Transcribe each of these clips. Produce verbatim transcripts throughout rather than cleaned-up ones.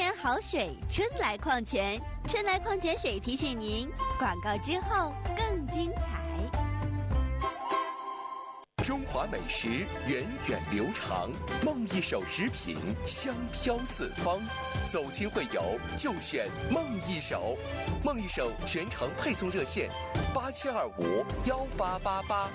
源好水，春来矿泉。春来矿泉水提醒您，广告之后更精彩。 中华美食源远流长，梦一手食品香飘四方。走亲会友就选梦一手，梦一手全程配送热线八七二五幺八八八。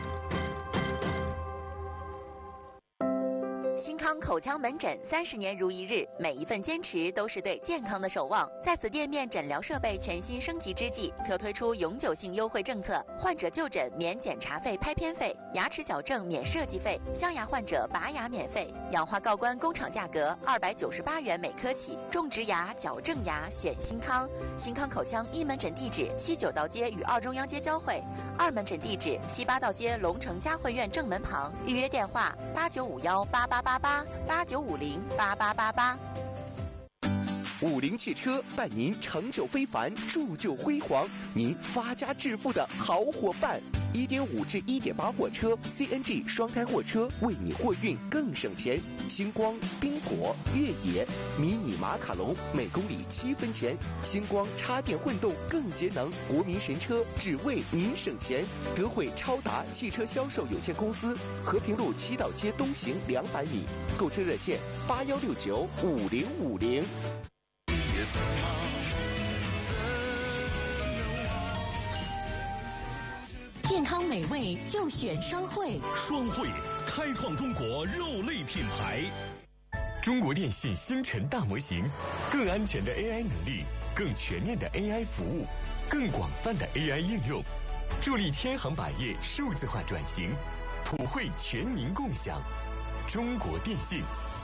新康口腔门诊三十年如一日，每一份坚持都是对健康的守望。在此店面诊疗设备全新升级之际，特推出永久性优惠政策：患者就诊免检查费、拍片费；牙齿矫正免设计费；镶牙患者拔牙免费；氧化锆关工厂价格二百九十八元每颗起。种植牙、矫正牙选新康。新康口腔一门诊地址：西九道街与二中央街交汇；二门诊地址：西八道街龙城嘉汇苑正门旁。预约电话：八九五幺八八八八八九五零八八八八。 五菱汽车伴您成就非凡，铸就辉煌，您发家致富的好伙伴。一点五至一点八货车 C N G 双胎货车，为你货运更省钱。星光、宾果、越野、迷你马卡龙每公里七分钱。星光插电混动更节能，国民神车只为您省钱。德惠超达汽车销售有限公司，和平路七道街东行两百米。购车热线八幺六九五零五零。 健康美味就选双汇， 双汇开创中国肉类品牌。 中国电信星辰大模型，更安全的 A I 能力，更全面的 A I 服务，更广泛的 A I 应用，助力千行百业数字化转型，普惠全民共享。中国电信。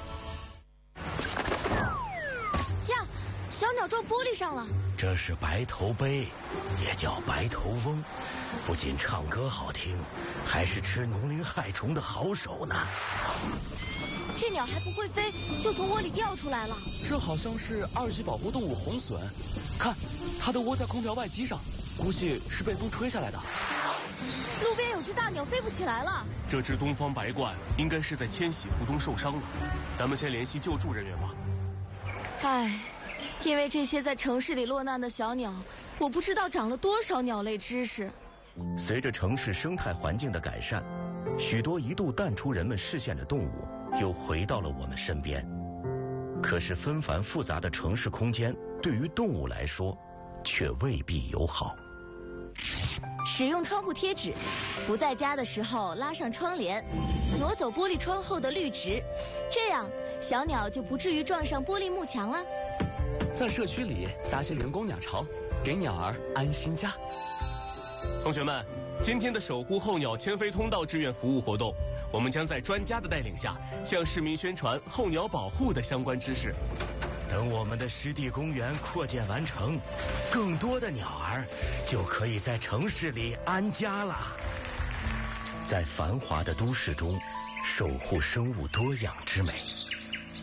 呀，小鸟撞玻璃上了。 这是白头鹎，也叫白头翁。不仅唱歌好听，还是吃农林害虫的好手呢。 这鸟还不会飞，就从窝里掉出来了。 这好像是二级保护动物红隼，看，它的窝在空调外机上，估计是被风吹下来的。 路边有只大鸟飞不起来了。 这只东方白鹳应该是在迁徙途中受伤了，咱们先联系救助人员吧。 唉，因为这些在城市里落难的小鸟，我不知道长了多少鸟类知识。 随着城市生态环境的改善，许多一度淡出人们视线的动物又回到了我们身边。可是纷繁复杂的城市空间对于动物来说却未必友好。 使用窗户贴纸，不在家的时候拉上窗帘，挪走玻璃窗后的绿植，这样小鸟就不至于撞上玻璃幕墙了。 在社区里搭些人工鸟巢，给鸟儿安心家。 同学们，今天的守护候鸟迁飞通道志愿服务活动，我们将在专家的带领下，向市民宣传候鸟保护的相关知识。 等我们的湿地公园扩建完成，更多的鸟儿就可以在城市里安家了。在繁华的都市中，守护生物多样之美。